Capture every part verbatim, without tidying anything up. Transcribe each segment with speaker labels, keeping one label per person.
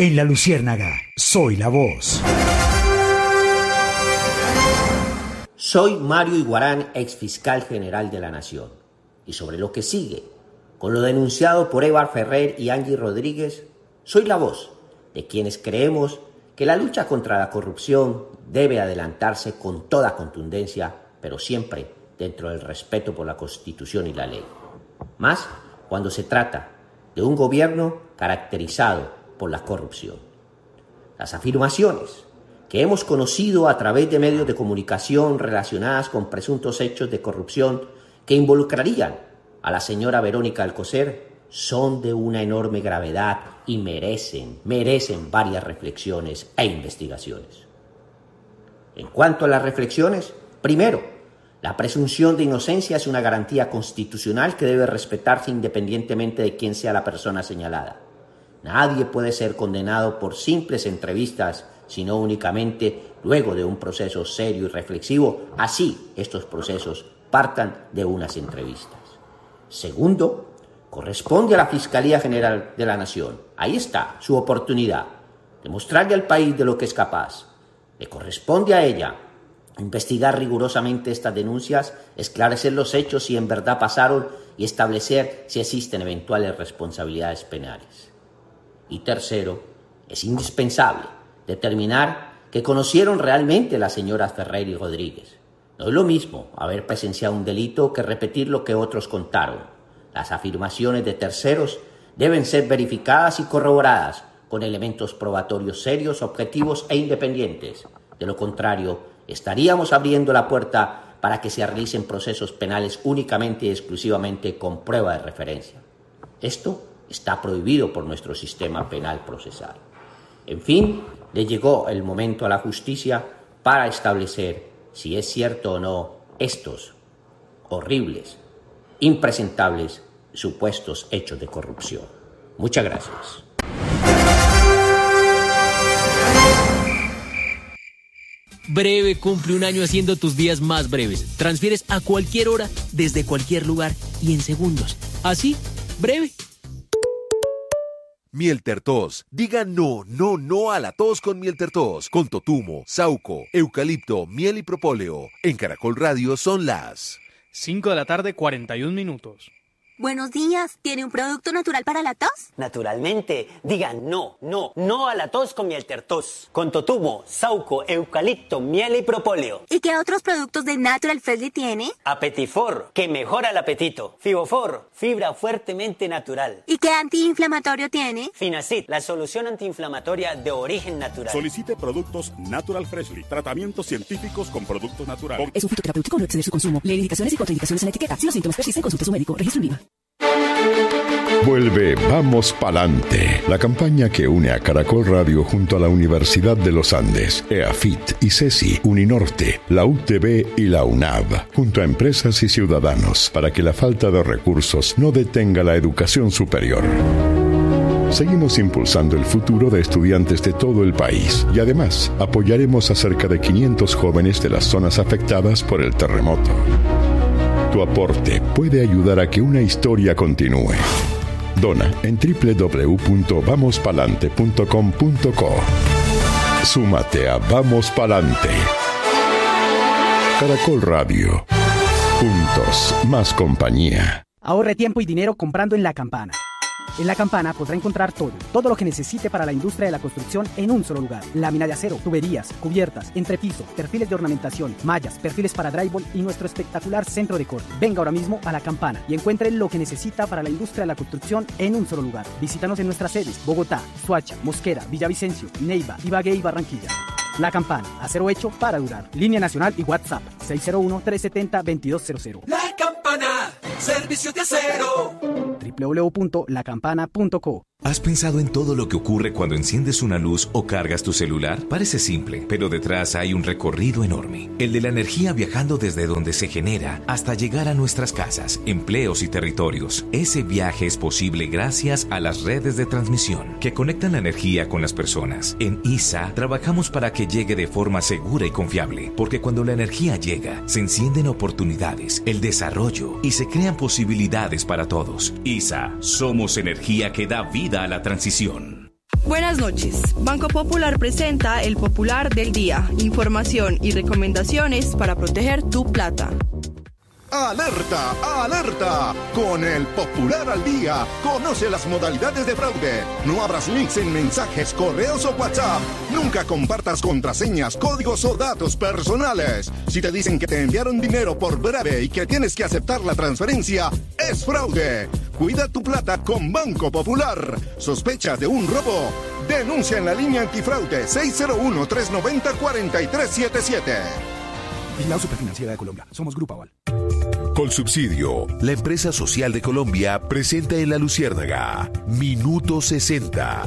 Speaker 1: En La Luciérnaga, soy la voz.
Speaker 2: Soy Mario Iguarán, exfiscal general de la Nación. Y sobre lo que sigue, con lo denunciado por Evar Ferrer y Angie Rodríguez, soy la voz de quienes creemos que la lucha contra la corrupción debe adelantarse con toda contundencia, pero siempre dentro del respeto por la Constitución y la ley. Más cuando se trata de un gobierno caracterizado por la corrupción. Las afirmaciones que hemos conocido a través de medios de comunicación relacionadas con presuntos hechos de corrupción que involucrarían a la señora Verónica Alcocer son de una enorme gravedad y merecen, merecen varias reflexiones e investigaciones. En cuanto a las reflexiones, primero, la presunción de inocencia es una garantía constitucional que debe respetarse independientemente de quién sea la persona señalada. Nadie puede ser condenado por simples entrevistas, sino únicamente luego de un proceso serio y reflexivo, así estos procesos partan de unas entrevistas. Segundo, corresponde a la Fiscalía General de la Nación. Ahí está su oportunidad de mostrarle al país de lo que es capaz. Le corresponde a ella investigar rigurosamente estas denuncias, esclarecer los hechos si en verdad pasaron y establecer si existen eventuales responsabilidades penales. Y tercero, es indispensable determinar que conocieron realmente a las señoras Ferrer y Rodríguez. No es lo mismo haber presenciado un delito que repetir lo que otros contaron. Las afirmaciones de terceros deben ser verificadas y corroboradas con elementos probatorios serios, objetivos e independientes. De lo contrario, estaríamos abriendo la puerta para que se realicen procesos penales únicamente y exclusivamente con prueba de referencia. Esto está prohibido por nuestro sistema penal procesal. En fin, le llegó el momento a la justicia para establecer si es cierto o no estos horribles, impresentables supuestos hechos de corrupción. Muchas gracias.
Speaker 3: Breve cumple un año haciendo tus días más breves. Transfieres a cualquier hora, desde cualquier lugar y en segundos. Así, breve.
Speaker 4: Mieltertos. Diga no, no, no a la tos con Mieltertos. Con totumo, sauco, eucalipto, miel y propóleo. En Caracol Radio son las
Speaker 5: cinco de la tarde, cuarenta y un minutos.
Speaker 6: Buenos días, ¿tiene un producto natural para la tos?
Speaker 7: Naturalmente, digan no, no, no a la tos con Mieltertos. Con totumo, sauco, eucalipto, miel y propóleo.
Speaker 6: ¿Y qué otros productos de Natural Freshly tiene?
Speaker 7: Apetifor, que mejora el apetito. Fibofor, fibra fuertemente natural.
Speaker 6: ¿Y qué antiinflamatorio tiene?
Speaker 7: Finacid, la solución antiinflamatoria de origen natural.
Speaker 8: Solicite productos Natural Freshly, tratamientos científicos con productos naturales.
Speaker 9: Es un fitoterapéutico, no exceder su consumo. Lee indicaciones y contraindicaciones en la etiqueta. Si los síntomas persisten, consulte a su médico. Registro en viva.
Speaker 10: Vuelve Vamos Palante, la campaña que une a Caracol Radio junto a la Universidad de los Andes, EAFIT, ICESI, Uninorte, la U T B y la UNAV, junto a empresas y ciudadanos, para que la falta de recursos no detenga la educación superior. Seguimos impulsando el futuro de estudiantes de todo el país y además apoyaremos a cerca de quinientos jóvenes de las zonas afectadas por el terremoto. Tu aporte puede ayudar a que una historia continúe. Dona en doble u doble u doble u punto vamos palante punto com punto co. Súmate a Vamos Palante. Caracol Radio. Juntos, más compañía.
Speaker 11: Ahorre tiempo y dinero comprando en La Campana. En La Campana podrá encontrar todo, todo lo que necesite para la industria de la construcción en un solo lugar. Lámina de acero, tuberías, cubiertas, entrepiso, perfiles de ornamentación, mallas, perfiles para drywall y nuestro espectacular centro de corte. Venga ahora mismo a La Campana y encuentre lo que necesita para la industria de la construcción en un solo lugar. Visítanos en nuestras sedes: Bogotá, Soacha, Mosquera, Villavicencio, Neiva, Ibagué y Barranquilla. La Campana, acero hecho para durar. Línea nacional y WhatsApp seis cero uno, tres siete cero, dos dos cero cero.
Speaker 12: La Campana, servicio de acero.
Speaker 11: doble u doble u doble u punto la campana punto co.
Speaker 13: ¿Has pensado en todo lo que ocurre cuando enciendes una luz o cargas tu celular? Parece simple, pero detrás hay un recorrido enorme. El de la energía viajando desde donde se genera hasta llegar a nuestras casas, empleos y territorios. Ese viaje es posible gracias a las redes de transmisión que conectan la energía con las personas. En I S A trabajamos para que llegue de forma segura y confiable, porque cuando la energía llega, se encienden oportunidades, el desarrollo y se crean posibilidades para todos. I S A, somos energía que da vida a la transición.
Speaker 14: Buenas noches. Banco Popular presenta el Popular del Día. Información y recomendaciones para proteger tu plata.
Speaker 15: ¡Alerta! ¡Alerta! Con el Popular al Día, conoce las modalidades de fraude. No abras links en mensajes, correos o WhatsApp. Nunca compartas contraseñas, códigos o datos personales. Si te dicen que te enviaron dinero por breve y que tienes que aceptar la transferencia, es fraude. Cuida tu plata con Banco Popular. ¿Sospechas de un robo? Denuncia en la línea antifraude seis cero uno, tres nueve cero, cuatro tres siete siete.
Speaker 1: Vigilado Superfinanciera de Colombia. Somos Grupo Aval.
Speaker 4: Colsubsidio, la empresa social de Colombia, presenta en La Luciérnaga Minuto sesenta.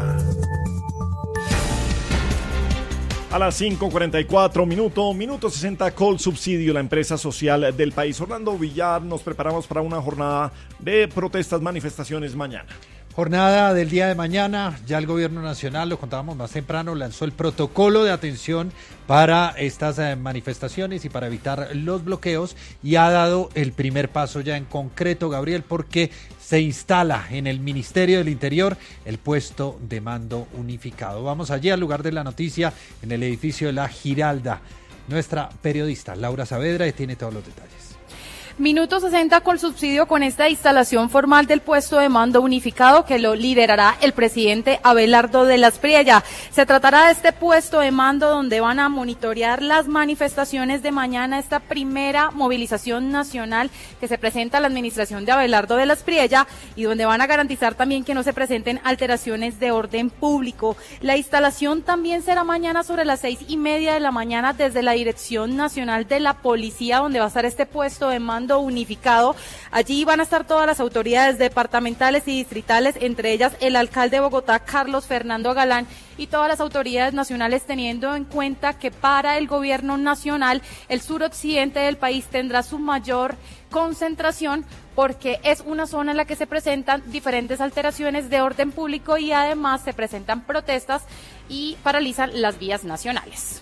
Speaker 16: A las cinco cuarenta y cuatro minutos, minuto sesenta, Colsubsidio, la empresa social del país. Orlando Villar, nos preparamos para una jornada de protestas, manifestaciones mañana.
Speaker 17: Jornada del día de mañana, ya el gobierno nacional, lo contábamos más temprano, lanzó el protocolo de atención para estas eh, manifestaciones y para evitar los bloqueos, y ha dado el primer paso ya en concreto, Gabriel, porque se instala en el Ministerio del Interior el puesto de mando unificado. Vamos allí al lugar de la noticia, en el edificio de La Giralda. Nuestra periodista Laura Saavedra tiene todos los detalles.
Speaker 18: Minuto sesenta Colsubsidio con esta instalación formal del puesto de mando unificado que lo liderará el presidente Abelardo de la Espriella. Se tratará de este puesto de mando donde van a monitorear las manifestaciones de mañana, esta primera movilización nacional que se presenta a la administración de Abelardo de la Espriella, y donde van a garantizar también que no se presenten alteraciones de orden público. La instalación también será mañana sobre las seis y media de la mañana desde la Dirección Nacional de la Policía, donde va a estar este puesto de mando unificado. Allí van a estar todas las autoridades departamentales y distritales, entre ellas el alcalde de Bogotá, Carlos Fernando Galán, y todas las autoridades nacionales, teniendo en cuenta que para el gobierno nacional el suroccidente del país tendrá su mayor concentración, porque es una zona en la que se presentan diferentes alteraciones de orden público y además se presentan protestas y paralizan las vías nacionales.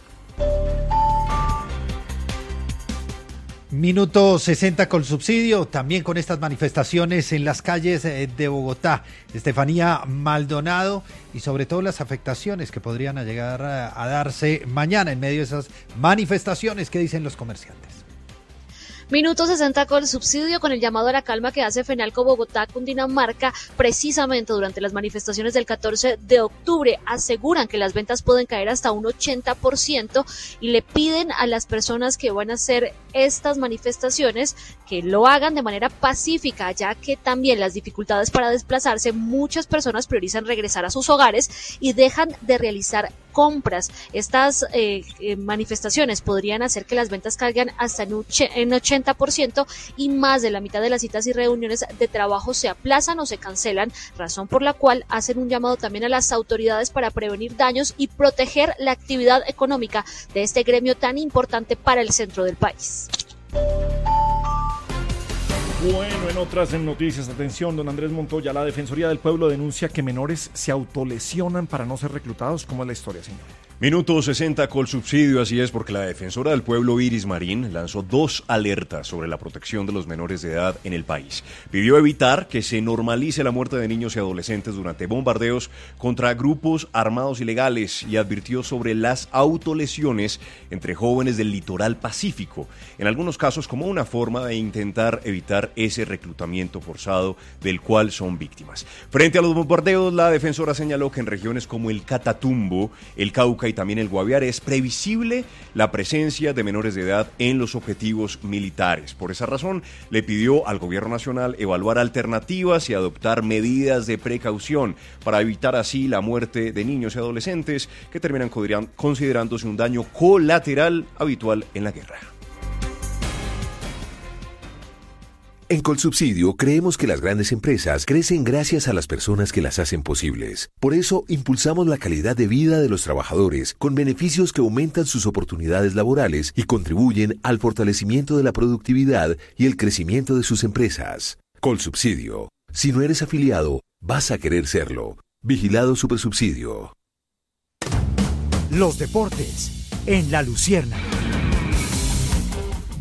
Speaker 17: Minuto sesenta Colsubsidio, también con estas manifestaciones en las calles de Bogotá. Estefanía Maldonado, y sobre todo las afectaciones que podrían llegar a, a darse mañana en medio de esas manifestaciones. ¿Qué dicen los comerciantes?
Speaker 19: Minuto sesenta Colsubsidio con el llamado a la calma que hace Fenalco Bogotá, Cundinamarca, precisamente durante las manifestaciones del catorce de octubre. Aseguran que las ventas pueden caer hasta un ochenta por ciento y le piden a las personas que van a hacer estas manifestaciones que lo hagan de manera pacífica, ya que también las dificultades para desplazarse, muchas personas priorizan regresar a sus hogares y dejan de realizar compras. Estas eh, eh, manifestaciones podrían hacer que las ventas caigan hasta en, uche, en ochenta por ciento, y más de la mitad de las citas y reuniones de trabajo se aplazan o se cancelan, razón por la cual hacen un llamado también a las autoridades para prevenir daños y proteger la actividad económica de este gremio tan importante para el centro del país.
Speaker 16: Bueno, en otras noticias, atención, don Andrés Montoya, la Defensoría del Pueblo denuncia que menores se autolesionan para no ser reclutados. ¿Cómo es la historia, señor?
Speaker 20: Minuto sesenta Colsubsidio, así es, porque la Defensora del Pueblo, Iris Marín, lanzó dos alertas sobre la protección de los menores de edad en el país. Pidió evitar que se normalice la muerte de niños y adolescentes durante bombardeos contra grupos armados ilegales, y advirtió sobre las autolesiones entre jóvenes del litoral pacífico, en algunos casos como una forma de intentar evitar ese reclutamiento forzado del cual son víctimas. Frente a los bombardeos, la defensora señaló que en regiones como el Catatumbo, el Cauca y también el Guaviare es previsible la presencia de menores de edad en los objetivos militares. Por esa razón, le pidió al gobierno nacional evaluar alternativas y adoptar medidas de precaución para evitar así la muerte de niños y adolescentes que terminan considerándose un daño colateral habitual en la guerra.
Speaker 4: En Colsubsidio creemos que las grandes empresas crecen gracias a las personas que las hacen posibles. Por eso impulsamos la calidad de vida de los trabajadores con beneficios que aumentan sus oportunidades laborales y contribuyen al fortalecimiento de la productividad y el crecimiento de sus empresas. Colsubsidio. Si no eres afiliado, vas a querer serlo. Vigilado Supersubsidio.
Speaker 1: Los deportes en La Luciérnaga.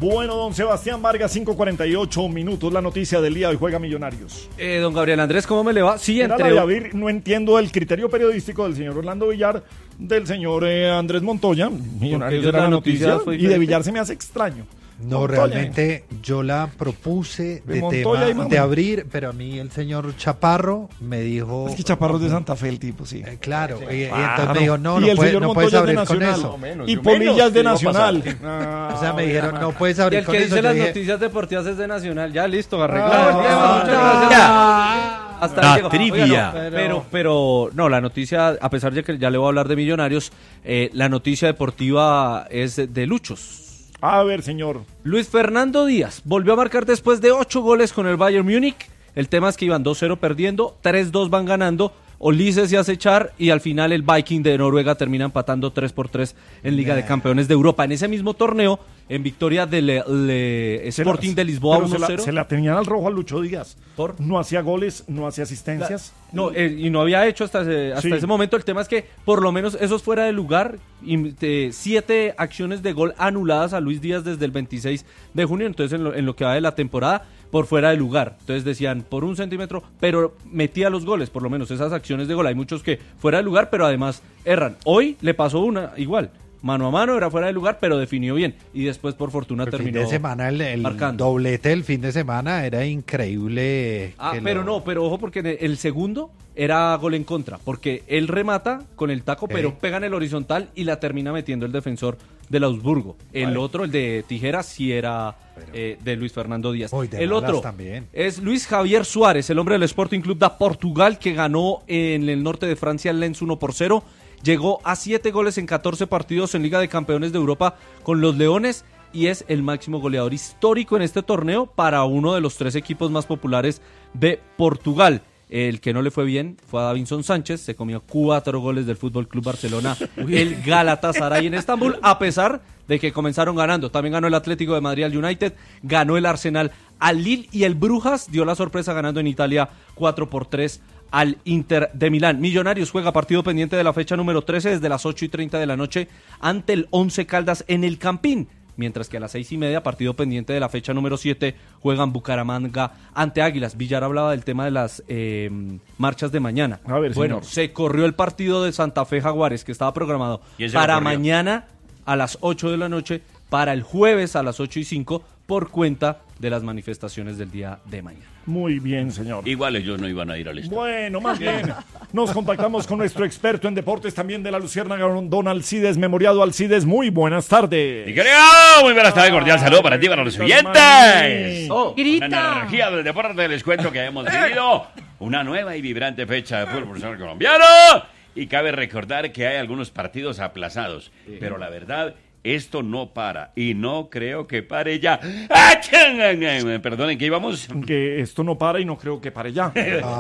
Speaker 16: Bueno, don Sebastián Vargas, cinco cuarenta y ocho minutos, la noticia del día, hoy juega Millonarios.
Speaker 2: Eh, don Gabriel Andrés, ¿cómo me le va? Sí,
Speaker 16: Era
Speaker 2: entre...
Speaker 16: la de Avir, no entiendo el criterio periodístico del señor Orlando Villar, del señor eh, Andrés Montoya, Millonarios era la noticia, y de Villar se me hace extraño.
Speaker 17: No,
Speaker 16: Montoya.
Speaker 17: realmente yo la propuse de,
Speaker 16: De Montoya
Speaker 17: tema,
Speaker 16: y
Speaker 17: de abrir, pero a mí el señor Chaparro me dijo...
Speaker 16: Es que Chaparro es de Santa Fe el tipo, sí.
Speaker 17: Eh, claro, y, y
Speaker 16: Claro.
Speaker 17: entonces me dijo, no,
Speaker 16: Y
Speaker 17: no,
Speaker 16: el
Speaker 17: puede-
Speaker 16: señor
Speaker 17: no puedes
Speaker 16: Montoya es de
Speaker 17: abrir con
Speaker 16: Nacional.
Speaker 17: eso.
Speaker 16: No, menos, Y yo Polilla menos, es de ¿qué va a pasar? Nacional.
Speaker 17: O sea, me dijeron, no puedes
Speaker 2: Y
Speaker 17: abrir
Speaker 2: el
Speaker 17: con
Speaker 2: que
Speaker 17: eso.
Speaker 2: dice
Speaker 17: Yo
Speaker 2: las
Speaker 17: dije,
Speaker 2: noticias deportivas es de Nacional. Ya, listo, arreglado. el
Speaker 17: Ah,
Speaker 2: tema,
Speaker 17: ah,
Speaker 2: muchas
Speaker 17: ah,
Speaker 2: gracias.
Speaker 17: ah,
Speaker 2: Hasta
Speaker 17: la
Speaker 2: ahí llegó.
Speaker 17: trivia.
Speaker 2: Oiga, no, pero, pero, no, la noticia, a pesar de que ya le voy a hablar de Millonarios, eh, la noticia deportiva es de, de Luchos.
Speaker 16: A ver, señor.
Speaker 2: Luis Fernando Díaz volvió a marcar después de ocho goles con el Bayern Múnich. El tema es que iban dos cero perdiendo, tres dos van ganando. Ulises se hace echar y al final el Viking de Noruega termina empatando tres por tres en Liga de Campeones de Europa. En ese mismo torneo, en victoria del Le, Sporting
Speaker 16: Se la-
Speaker 2: de Lisboa
Speaker 16: pero
Speaker 2: uno
Speaker 16: se
Speaker 2: cero.
Speaker 16: la, se la tenían al rojo a Lucho Díaz. No hacía goles, no hacía asistencias.
Speaker 2: No, eh, y no había hecho hasta, ese, hasta
Speaker 16: Sí.
Speaker 2: ese momento. El tema es que por lo menos eso es fuera de lugar. Y, eh, siete acciones de gol anuladas a Luis Díaz desde el veintiséis de junio. Entonces en lo, en lo que va de la temporada, por fuera de lugar. Entonces decían por un centímetro, pero metía los goles, por lo menos esas acciones de gol. Hay muchos que fuera de lugar, pero además erran. Hoy le pasó una igual. Mano a mano, era fuera de lugar, pero definió bien. Y después, por fortuna,
Speaker 17: el
Speaker 2: terminó
Speaker 17: fin de semana, el, el
Speaker 2: marcando.
Speaker 17: doblete del fin de semana era increíble.
Speaker 2: Ah,
Speaker 17: que
Speaker 2: pero
Speaker 17: lo-
Speaker 2: no, pero ojo porque el segundo era gol en contra, porque él remata con el taco,
Speaker 17: Ok.
Speaker 2: pero pega en el horizontal y la termina metiendo el defensor del Augsburgo. El
Speaker 17: Vale.
Speaker 2: otro, el de Tijera, sí era eh, de Luis Fernando Díaz.
Speaker 17: Uy, de
Speaker 2: el
Speaker 17: malas
Speaker 2: otro
Speaker 17: también.
Speaker 2: es Luis Javier Suárez, el hombre del Sporting Club de Portugal, que ganó en el norte de Francia el Lens uno por cero. Llegó a siete goles en catorce partidos en Liga de Campeones de Europa con los Leones y es el máximo goleador histórico en este torneo para uno de los tres equipos más populares de Portugal. El que no le fue bien fue a Davinson Sánchez, se comió cuatro goles del Fútbol Club Barcelona, el Galatasaray en Estambul, a pesar de que comenzaron ganando. También ganó el Atlético de Madrid al United, ganó el Arsenal al Lille y el Brujas dio la sorpresa ganando en Italia cuatro por tres al Inter de Milán. Millonarios juega partido pendiente de la fecha número trece desde las ocho y treinta de la noche ante el Once Caldas en el Campín. Mientras que a las seis y media, partido pendiente de la fecha número siete, juegan Bucaramanga ante Águilas. Villar hablaba del tema de las eh, marchas de mañana.
Speaker 16: A ver,
Speaker 2: bueno,
Speaker 16: señor.
Speaker 2: se corrió el partido de Santa Fe Jaguares, que estaba programado
Speaker 21: ¿Quién se lo
Speaker 2: para
Speaker 21: corrió?
Speaker 2: mañana a las ocho de la noche, para el jueves a las ocho y cinco, por cuenta de las manifestaciones del día de mañana.
Speaker 16: Muy bien, señor.
Speaker 21: Igual ellos no iban a ir al estadio.
Speaker 16: Bueno, más bien, nos contactamos con nuestro experto en deportes también de la Luciérnaga, don Alcides Memoriado. Alcides, muy buenas tardes.
Speaker 21: Mi querido, muy buenas tardes, cordial saludo para ti, para los oyentes.
Speaker 16: Oh,
Speaker 21: Una energía del deporte, les cuento que hemos vivido una nueva y vibrante fecha de fútbol profesional colombiano. Y cabe recordar que hay algunos partidos aplazados, pero la verdad, esto no para, y no creo que pare ya. ¡Ah, Perdonen, ¿qué íbamos?
Speaker 16: Que esto no para y no creo que pare ya.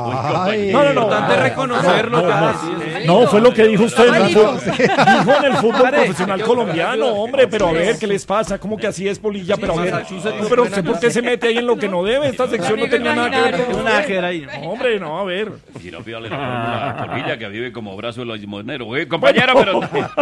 Speaker 21: Ay,
Speaker 16: no, no, no.
Speaker 2: Importante reconocerlo.
Speaker 16: No,
Speaker 2: ya,
Speaker 16: no,
Speaker 2: sí, sí.
Speaker 16: no, fue lo que dijo usted.
Speaker 2: Ay,
Speaker 16: Dijo,
Speaker 2: no.
Speaker 16: dijo en el fútbol
Speaker 2: Pare.
Speaker 16: profesional colombiano, hombre, pero a ver, ¿qué les pasa? ¿Cómo que así es, Polilla? Pero a ver, no, pero usted, ¿por qué se mete ahí en lo que no debe? Esta sección no tenía nada que ver con
Speaker 2: Nada que ver ahí.
Speaker 16: Hombre, no, a ver.
Speaker 21: Si no, pídale la fórmula a Polilla, que vive como brazo de los limoneros. Oye, compañero, pero...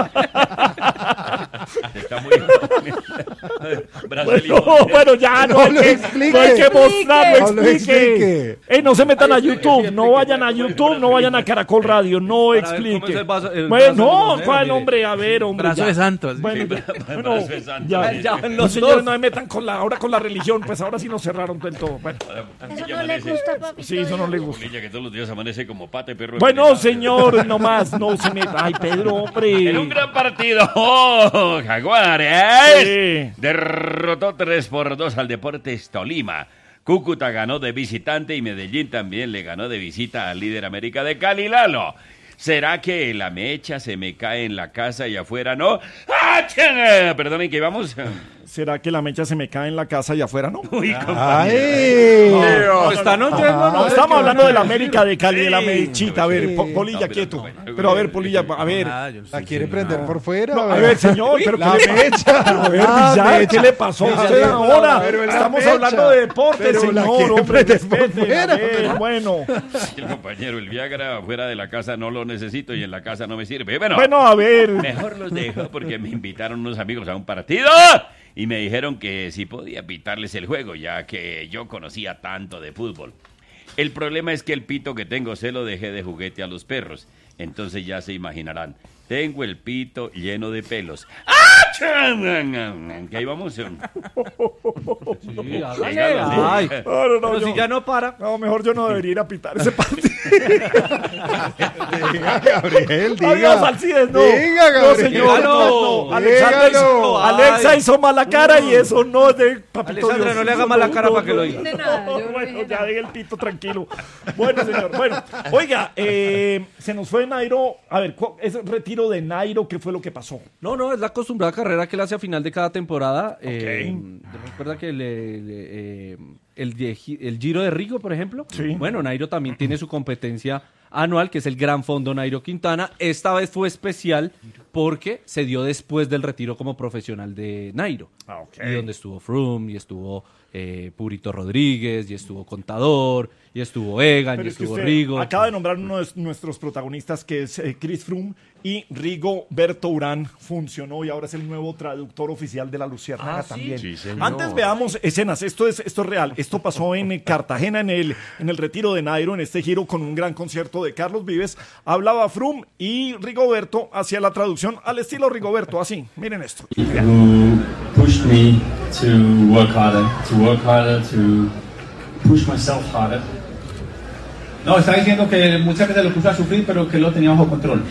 Speaker 21: Está muy... brazo de
Speaker 16: Bueno,
Speaker 21: limonero.
Speaker 16: bueno, ya no,
Speaker 17: No
Speaker 16: hay
Speaker 17: lo
Speaker 16: que,
Speaker 17: explique.
Speaker 16: no hay que mostrarlo,
Speaker 17: No lo
Speaker 16: explique.
Speaker 17: explique.
Speaker 16: Ey, no se metan a YouTube, no vayan a YouTube, no vayan a Caracol Radio, no
Speaker 2: Para ver cómo
Speaker 16: explique.
Speaker 2: es el vaso- el
Speaker 16: Bueno,
Speaker 2: brazo de
Speaker 16: no,
Speaker 2: limonero,
Speaker 16: ¿cuál
Speaker 2: mire.
Speaker 16: hombre? A ver, hombre.
Speaker 2: Brazo
Speaker 16: ya.
Speaker 2: de santo, así.
Speaker 16: Bueno,
Speaker 2: Sí,
Speaker 16: ya,
Speaker 21: bra-
Speaker 16: bueno,
Speaker 21: brazo de santo.
Speaker 16: ya,
Speaker 2: Ya van
Speaker 16: no,
Speaker 2: los
Speaker 16: señores,
Speaker 2: dos.
Speaker 16: no me metan con la, ahora con la religión, pues ahora sí nos cerraron del todo. Bueno,
Speaker 21: Eso
Speaker 6: no le gusta, papito.
Speaker 16: sí, eso no le gusta.
Speaker 21: Polilla, que todos los días amanece como pata de perro.
Speaker 16: Bueno,
Speaker 21: envenenado.
Speaker 16: señor, no más, no se meta. Ay, Pedro, hombre.
Speaker 21: En un gran partido, ¡oh! Jaguares
Speaker 16: Sí.
Speaker 21: derrotó tres por dos al Deportes Tolima. Cúcuta ganó de visitante y Medellín también le ganó de visita al líder América de Cali, Lalo. ¿Será que la mecha se me cae en la casa y afuera no? ¡Ah, chinga! Perdonen, que íbamos.
Speaker 16: ¿Será que la mecha se me cae en la casa y afuera, no?
Speaker 21: Uy,
Speaker 17: Ay.
Speaker 21: compañero.
Speaker 2: No, están oyendo,
Speaker 16: No,
Speaker 2: no,
Speaker 16: estamos
Speaker 2: es que-
Speaker 16: hablando de la América de Cali, de la
Speaker 21: Sí.
Speaker 16: mechita. A ver, Po- Polilla,
Speaker 21: No, pero-
Speaker 16: quieto.
Speaker 21: pero-
Speaker 16: Pero a ver, Polilla, a ver.
Speaker 17: La quiere prender por fuera.
Speaker 16: No, a ver, señor, pero
Speaker 17: la
Speaker 16: ¿qué le
Speaker 17: mecha.
Speaker 16: A ver,
Speaker 17: La
Speaker 16: Villar,
Speaker 17: mecha.
Speaker 16: ¿qué le pasó a usted
Speaker 17: Pero la-
Speaker 16: ahora?
Speaker 17: pero la
Speaker 16: Estamos
Speaker 17: mecha.
Speaker 16: hablando de deporte,
Speaker 17: Pero la
Speaker 16: señor,
Speaker 17: quiere
Speaker 16: hombre,
Speaker 17: prender por
Speaker 16: respete. A
Speaker 17: fuera,
Speaker 16: ver,
Speaker 17: pero-
Speaker 16: bueno.
Speaker 21: El compañero, el Viagra fuera de la casa no lo necesito y en la casa no me sirve. Bueno,
Speaker 16: Bueno, a ver.
Speaker 21: mejor los dejo porque me invitaron unos amigos a un partido y me dijeron que si podía pitarles el juego, ya que yo conocía tanto de fútbol. El problema es que el pito que tengo se lo dejé de juguete a los perros, entonces ya se imaginarán, tengo el pito lleno de pelos. ¡Ah! Que ahí vamos. Sí,
Speaker 16: hágale. Ay, no, no, no, pero yo, si ya no para. No, mejor yo no debería ir a pitar ese partido.
Speaker 17: Diga, Gabriel, diga.
Speaker 16: Adiós, Alcides, no.
Speaker 17: Diga, Gabriel.
Speaker 16: No, señor, no, no. Alexa hizo, Alexa hizo mala cara y eso no es de papito
Speaker 3: Alexandra,
Speaker 16: Dios.
Speaker 3: no le haga mala no, cara no, para que no, lo diga.
Speaker 16: No, nada, no, bueno, ya deje el pito tranquilo. Bueno, señor, bueno. Oiga, eh, se nos fue Nairo. A ver, ese retiro de Nairo, ¿qué fue lo que pasó?
Speaker 3: No, no, es la acostumbrada carrera que él hace a final de cada temporada. Okay. Eh, recuerda que le, le, eh, el, el Giro de Rigo, por ejemplo.
Speaker 16: Sí.
Speaker 3: Bueno, Nairo también tiene su competencia anual, que es el Gran Fondo Nairo Quintana. Esta vez fue especial porque se dio después del retiro como profesional de Nairo.
Speaker 16: Ah, okay.
Speaker 3: Y donde estuvo Froome, y estuvo eh, Purito Rodríguez, y estuvo Contador, y estuvo Egan,
Speaker 16: Pero
Speaker 3: y
Speaker 16: es que
Speaker 3: estuvo
Speaker 16: usted
Speaker 3: Rigo.
Speaker 16: Acaba de nombrar uno de nuestros protagonistas, que es eh, Chris Froome, y Rigoberto Urán funcionó y ahora es el nuevo traductor oficial de la Luciérnaga
Speaker 3: ah, ¿sí?
Speaker 16: también.
Speaker 21: Sí, señor.
Speaker 16: Antes veamos escenas, esto es, esto es real, esto pasó en eh, Cartagena en el, en el retiro de Nairo, en este giro con un gran concierto de Carlos Vives. Hablaba Froome y Rigoberto hacía la traducción al estilo Rigoberto, así, miren esto.
Speaker 22: Who pushed me to work harder, to work harder, to push myself harder. No, está diciendo que muchas veces lo puso a sufrir, pero que lo tenía bajo control.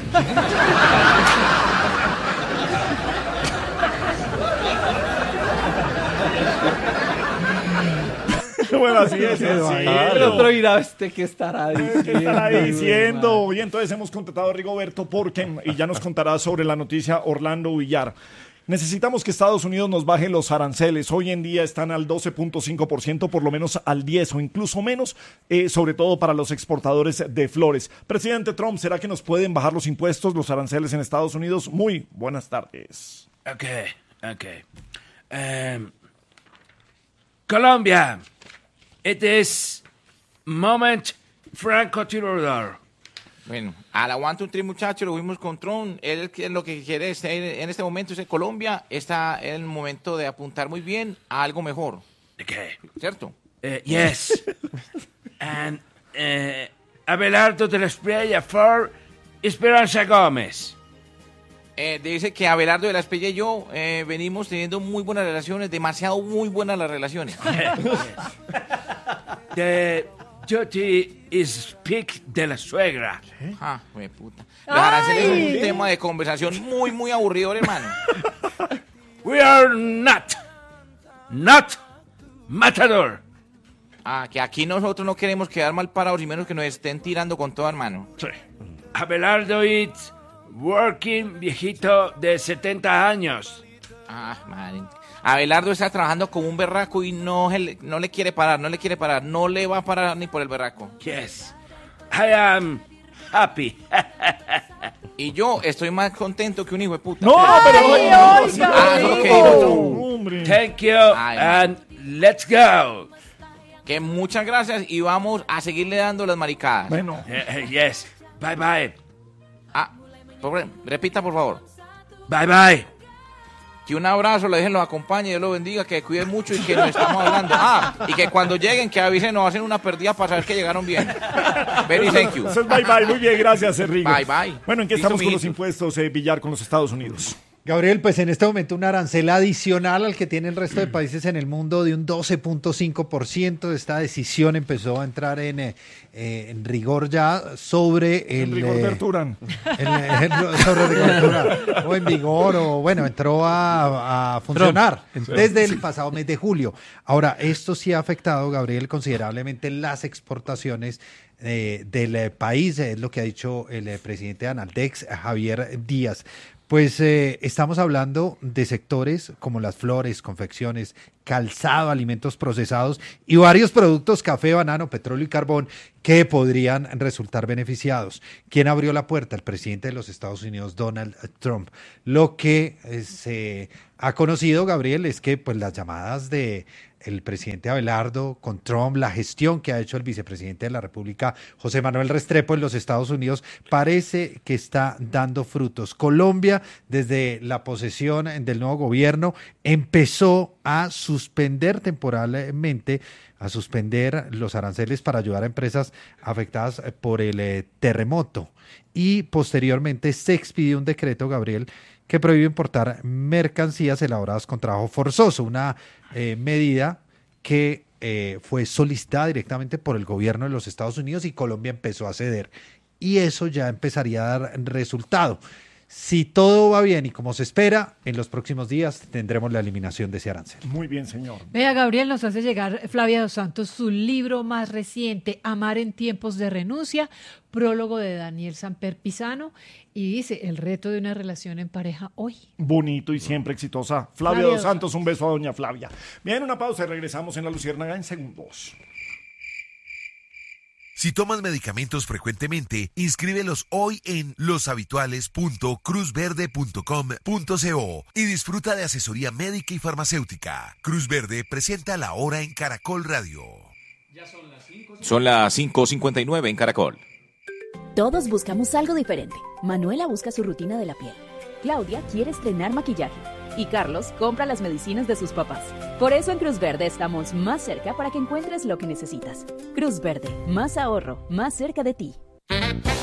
Speaker 16: Bueno, así es. Así
Speaker 3: el otro dirá, este que estará diciendo.
Speaker 16: ¿Qué estará diciendo? Y entonces hemos contratado a Rigoberto porque, y ya nos contará sobre la noticia Orlando Villar. Necesitamos que Estados Unidos nos baje los aranceles. Hoy en día están al doce punto cinco por ciento, por lo menos al diez por ciento o incluso menos, eh, sobre todo para los exportadores de flores. Presidente Trump, ¿será que nos pueden bajar los impuestos, los aranceles en Estados Unidos? Muy buenas tardes.
Speaker 23: Ok, ok. Um, Colombia, it is moment francotirador.
Speaker 24: Bueno, al aguante un tri, muchachos, lo vimos con Trump. Él lo que quiere es, en este momento es que Colombia está en el momento de apuntar muy bien a algo mejor.
Speaker 23: Okay.
Speaker 24: ¿Cierto?
Speaker 23: Uh, yes. And uh, Abelardo de la Espriella for Esperanza Gómez.
Speaker 24: Eh, dice que Abelardo de la Espriella y yo eh, venimos teniendo muy buenas relaciones, demasiado muy buenas las relaciones.
Speaker 23: The duty is speak de la suegra.
Speaker 24: ¿Qué? Ah, güey, puta. Los aranceles son un tema de conversación muy, muy aburrido, hermano.
Speaker 23: We are not, not matador.
Speaker 24: Ah, que aquí nosotros no queremos quedar mal parados y menos que nos estén tirando con todo, hermano.
Speaker 23: Sí. Abelardo is working viejito de setenta años.
Speaker 24: Ah, madre. Abelardo está trabajando como un berraco y no, no le quiere parar, no le quiere parar, no le va a parar ni por el berraco.
Speaker 23: Yes, I am happy.
Speaker 24: Y yo estoy más contento que un hijo de puta.
Speaker 16: No, pero
Speaker 23: Ay,
Speaker 16: no,
Speaker 23: no,
Speaker 16: no,
Speaker 24: ah,
Speaker 16: no,
Speaker 24: okay,
Speaker 16: no,
Speaker 23: no. Thank you. Ay, and let's go.
Speaker 24: Que muchas gracias y vamos a seguirle dando las maricadas.
Speaker 16: Bueno.
Speaker 23: Uh, yes, bye bye.
Speaker 24: Ah, por, repita por favor.
Speaker 23: Bye bye.
Speaker 24: Que un abrazo, le dejen, los acompañe, Dios los bendiga, que cuide mucho y que nos estamos hablando. Ah, y que cuando lleguen, que avisen, nos hacen una perdida para saber que llegaron bien. Very thank you.
Speaker 16: Eso es bye bye, muy bien, gracias, Enrique.
Speaker 24: Bye bye.
Speaker 16: Bueno, ¿en qué estamos con los impuestos, eh, Villar, con los Estados Unidos?
Speaker 17: Gabriel, pues en este momento un arancel adicional al que tiene el resto de países en el mundo de un doce punto cinco por ciento. Esta decisión empezó a entrar en, eh, en rigor ya sobre el...
Speaker 16: En rigor eh, Urán.
Speaker 17: Sobre rigor Urán. O en vigor, o bueno, entró a, a funcionar Trump. desde el pasado mes de julio. Ahora, esto sí ha afectado, Gabriel, considerablemente las exportaciones eh, del eh, país, es lo que ha dicho el eh, presidente de Analdex, Javier Díaz. Pues eh, estamos hablando de sectores como las flores, confecciones, calzado, alimentos procesados y varios productos, café, banano, petróleo y carbón, que podrían resultar beneficiados. ¿Quién abrió la puerta? El presidente de los Estados Unidos, Donald Trump. Lo que eh, se ha conocido, Gabriel, es que pues las llamadas de el presidente Abelardo con Trump, la gestión que ha hecho el vicepresidente de la República, José Manuel Restrepo, en los Estados Unidos, parece que está dando frutos. Colombia, desde la posesión del nuevo gobierno, empezó a suspender temporalmente, a suspender los aranceles para ayudar a empresas afectadas por el eh, terremoto. Y posteriormente se expidió un decreto, Gabriel, que prohíbe importar mercancías elaboradas con trabajo forzoso, una eh, medida que eh, fue solicitada directamente por el gobierno de los Estados Unidos y Colombia empezó a ceder. Y eso ya empezaría a dar resultado. Si todo va bien y como se espera, en los próximos días tendremos la eliminación de ese arancel.
Speaker 16: Muy bien, señor.
Speaker 5: Vea, Gabriel, nos hace llegar Flavia Dos Santos su libro más reciente, Amar en tiempos de renuncia, prólogo de Daniel Samper Pisano, y dice, el reto de una relación en pareja hoy.
Speaker 16: Bonito y siempre exitosa. Flavia,
Speaker 5: Flavia
Speaker 16: Dos Santos, un beso a doña Flavia. Bien, una pausa y regresamos en La Luciérnaga en segundos.
Speaker 4: Si tomas medicamentos frecuentemente, inscríbelos hoy en loshabituales punto cruz verde punto com punto co y disfruta de asesoría médica y farmacéutica. Cruz Verde presenta La Hora en Caracol Radio.
Speaker 13: Son las cinco cincuenta y nueve en Caracol.
Speaker 7: Todos buscamos algo diferente. Manuela busca su rutina de la piel. Claudia quiere estrenar maquillaje. Y Carlos compra las medicinas de sus papás. Por eso en Cruz Verde estamos más cerca para que encuentres lo que necesitas. Cruz Verde, más ahorro, más cerca de ti.